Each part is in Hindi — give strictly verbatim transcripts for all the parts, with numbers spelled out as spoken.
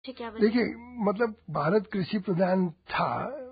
है क्या वजह? देखिए, मतलब भारत कृषि प्रधान था,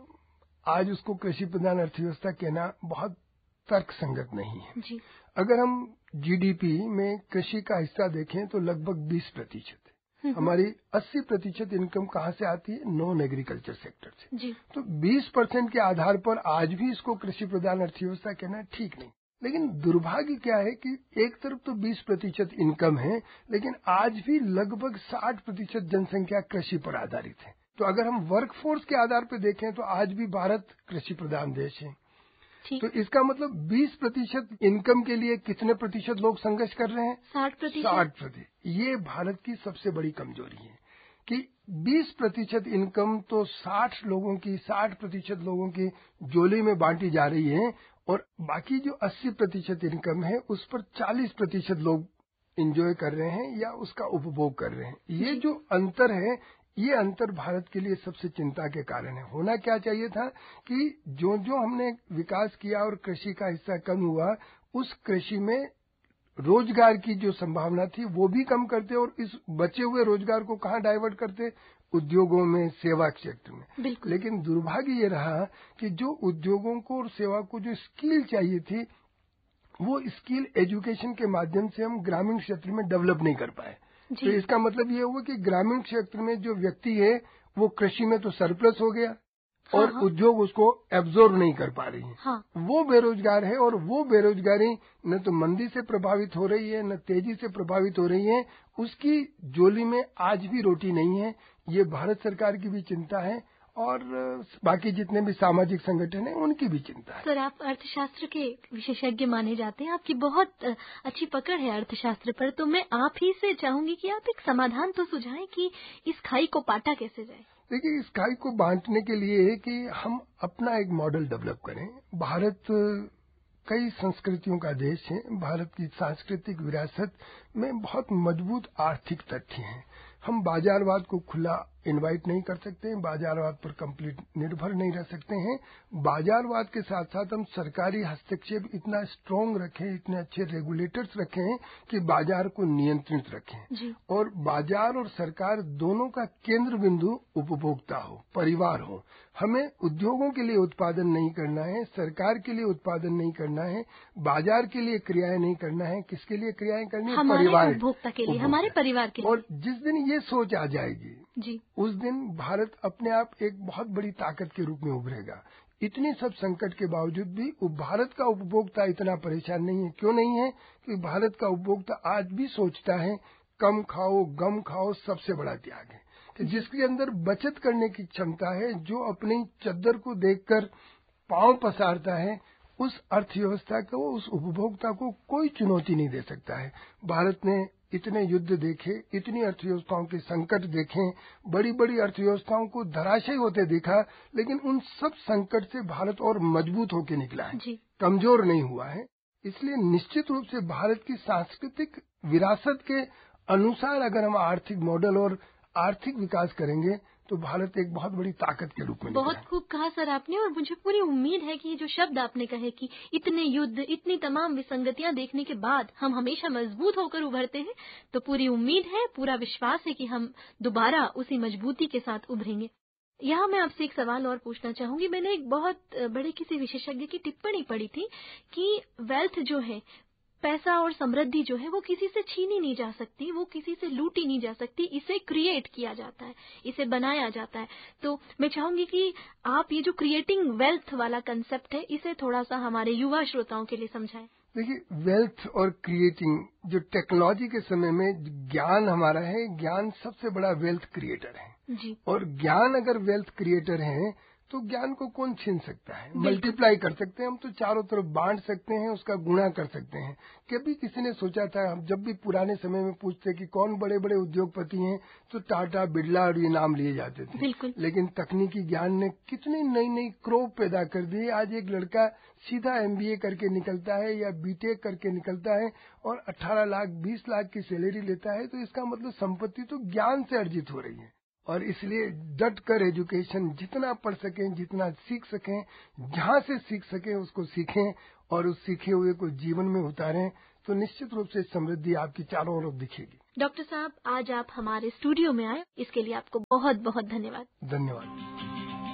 आज उसको कृषि प्रधान अर्थव्यवस्था कहना बहुत तर्कसंगत नहीं है जी। अगर हम जीडीपी में कृषि का हिस्सा देखें तो लगभग बीस प्रतिशत है। हमारी अस्सी प्रतिशत इनकम कहाँ से आती है? नॉन एग्रीकल्चर सेक्टर से। जी। तो बीस परसेंट के आधार पर आज भी इसको कृषि प्रधान अर्थव्यवस्था कहना ठीक नहीं। लेकिन दुर्भाग्य क्या है कि एक तरफ तो बीस प्रतिशत इनकम है, लेकिन आज भी लगभग साठ प्रतिशत जनसंख्या कृषि पर आधारित है। तो अगर हम वर्कफोर्स के आधार पर देखें तो आज भी भारत कृषि प्रधान देश है। तो इसका मतलब बीस प्रतिशत इनकम के लिए कितने प्रतिशत लोग संघर्ष कर रहे हैं? साठ प्रतिशत। साठ प्रतिशत। ये भारत की सबसे बड़ी कमजोरी है कि बीस प्रतिशत इनकम तो साठ लोगों की साठ प्रतिशत लोगों की जोली में बांटी जा रही है और बाकी जो अस्सी प्रतिशत इनकम है उस पर चालीस प्रतिशत लोग एंजॉय कर रहे हैं या उसका उपभोग कर रहे हैं। ये जो अंतर है, ये अंतर भारत के लिए सबसे चिंता के कारण है। होना क्या चाहिए था कि जो जो हमने विकास किया और कृषि का हिस्सा कम हुआ, उस कृषि में रोजगार की जो संभावना थी वो भी कम करते और इस बचे हुए रोजगार को कहाँ डाइवर्ट करते? उद्योगों में, सेवा क्षेत्र में। लेकिन दुर्भाग्य ये रहा कि जो उद्योगों को और सेवा को जो स्किल चाहिए थी, वो स्किल एजुकेशन के माध्यम से हम ग्रामीण क्षेत्र में डेवलप नहीं कर पाए। तो इसका मतलब ये हुआ कि ग्रामीण क्षेत्र में जो व्यक्ति है वो कृषि में तो सरप्लस हो गया और हाँ, उद्योग उसको एब्जॉर्ब नहीं कर पा रही है। हाँ। वो बेरोजगार है और वो बेरोजगारी न तो मंदी से प्रभावित हो रही है न तेजी से प्रभावित हो रही है। उसकी जोली में आज भी रोटी नहीं है। ये भारत सरकार की भी चिंता है और बाकी जितने भी सामाजिक संगठन हैं उनकी भी चिंता है। सर, आप अर्थशास्त्र के विशेषज्ञ माने जाते हैं, आपकी बहुत अच्छी पकड़ है अर्थशास्त्र पर, तो मैं आप ही से चाहूंगी कि आप एक समाधान तो सुझाएं कि इस खाई को पाटा कैसे जाए। देखिए, इस खाई को बांटने के लिए कि हम अपना एक मॉडल डेवलप करें। भारत कई संस्कृतियों का देश है। भारत की सांस्कृतिक विरासत में बहुत मजबूत आर्थिक तथ्य हैं। हम बाजारवाद को खुला इनवाइट नहीं कर सकते हैं, बाजारवाद पर कंप्लीट निर्भर नहीं रह सकते हैं। बाजारवाद के साथ साथ हम सरकारी हस्तक्षेप इतना स्ट्रांग रखें, इतने अच्छे रेगुलेटर्स रखें कि बाजार को नियंत्रित रखें और बाजार और सरकार दोनों का केंद्र बिंदु उपभोक्ता हो, परिवार हो। हमें उद्योगों के लिए उत्पादन नहीं करना है, सरकार के लिए उत्पादन नहीं करना है, बाजार के लिए क्रियाएं नहीं करना है। किसके लिए क्रियाएं करनी है? परिवार, उपभोक्ता के लिए, हमारे परिवार के लिए। और जिस दिन ये सोच आ जाएगी जी, उस दिन भारत अपने आप एक बहुत बड़ी ताकत के रूप में उभरेगा। इतनी सब संकट के बावजूद भी भारत का उपभोक्ता इतना परेशान नहीं है। क्यों नहीं है? कि भारत का उपभोक्ता आज भी सोचता है कम खाओ, गम खाओ, सबसे बड़ा त्याग है। कि जिसके अंदर बचत करने की क्षमता है, जो अपनी चद्दर को देखकर पांव पसारता है, उस अर्थव्यवस्था को, उस उपभोक्ता को कोई चुनौती नहीं दे सकता है। भारत ने इतने युद्ध देखे, इतनी अर्थव्यवस्थाओं के संकट देखे, बड़ी बड़ी अर्थव्यवस्थाओं को धराशायी होते देखा, लेकिन उन सब संकट से भारत और मजबूत होकर निकला है, कमजोर नहीं हुआ है। इसलिए निश्चित रूप से भारत की सांस्कृतिक विरासत के अनुसार अगर हम आर्थिक मॉडल और आर्थिक विकास करेंगे तो भारत एक बहुत बड़ी ताकत के रूप में बहुत खूब कहा सर आपने, और मुझे पूरी उम्मीद है कि ये जो शब्द आपने कहे कि इतने युद्ध, इतनी तमाम विसंगतियां देखने के बाद हम हमेशा मजबूत होकर उभरते हैं, तो पूरी उम्मीद है, पूरा विश्वास है कि हम दोबारा उसी मजबूती के साथ उभरेंगे। यहाँ मैं आपसे एक सवाल और पूछना चाहूंगी। मैंने एक बहुत बड़े किसी विशेषज्ञ की टिप्पणी पढ़ी थी कि वेल्थ जो है, पैसा और समृद्धि जो है, वो किसी से छीनी नहीं जा सकती, वो किसी से लूटी नहीं जा सकती, इसे क्रिएट किया जाता है, इसे बनाया जाता है। तो मैं चाहूंगी कि आप ये जो क्रिएटिंग वेल्थ वाला कंसेप्ट है, इसे थोड़ा सा हमारे युवा श्रोताओं के लिए समझाएं। देखिए, वेल्थ और क्रिएटिंग, जो टेक्नोलॉजी के समय में ज्ञान हमारा है, ज्ञान सबसे बड़ा वेल्थ क्रिएटर है जी। और ज्ञान अगर वेल्थ क्रिएटर है तो ज्ञान को कौन छीन सकता है? मल्टीप्लाई कर सकते हैं हम, तो चारों तरफ बांट सकते हैं, उसका गुणा कर सकते हैं। कभी किसी ने सोचा था? हम जब भी पुराने समय में पूछते कि कौन बड़े बड़े उद्योगपति हैं, तो टाटा, बिरला और ये नाम लिए जाते थे। बिल्कुल। लेकिन तकनीकी ज्ञान ने कितनी नई नई क्रोप पैदा कर दी। आज एक लड़का सीधा एमबीए करके निकलता है या बीटेक करके निकलता है और अठारह लाख बीस लाख की सैलरी लेता है। तो इसका मतलब संपत्ति तो ज्ञान से अर्जित हो रही है। और इसलिए डट कर एजुकेशन, जितना पढ़ सकें, जितना सीख सकें, जहां से सीख सकें उसको सीखें और उस सीखे हुए को जीवन में उतारें, तो निश्चित रूप से समृद्धि आपकी चारों ओर दिखेगी। डॉक्टर साहब, आज आप हमारे स्टूडियो में आए, इसके लिए आपको बहुत बहुत धन्यवाद। धन्यवाद।